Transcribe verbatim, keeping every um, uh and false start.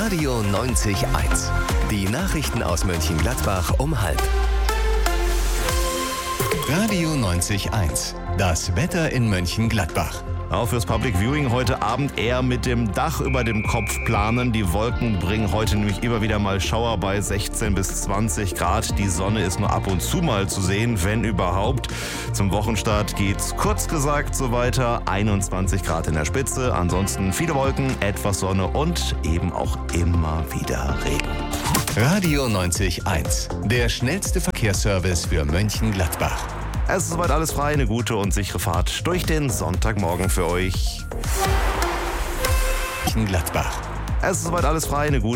Radio neunzig Komma eins. Die Nachrichten aus Mönchengladbach um halb. Radio neunzig Komma eins. Das Wetter in Mönchengladbach. Auch fürs Public Viewing heute Abend eher mit dem Dach über dem Kopf planen. Die Wolken bringen heute nämlich immer wieder mal Schauer bei sechzehn bis zwanzig Grad. Die Sonne ist nur ab und zu mal zu sehen, wenn überhaupt. Zum Wochenstart geht's kurz gesagt so weiter. einundzwanzig Grad in der Spitze. Ansonsten viele Wolken, etwas Sonne und eben auch immer wieder Regen. Radio neunzig Komma eins. Der schnellste Verkehrsservice für Mönchengladbach. Es ist soweit alles frei, eine gute und sichere Fahrt durch den Sonntagmorgen für euch. Mönchengladbach. Es ist soweit alles frei, eine gute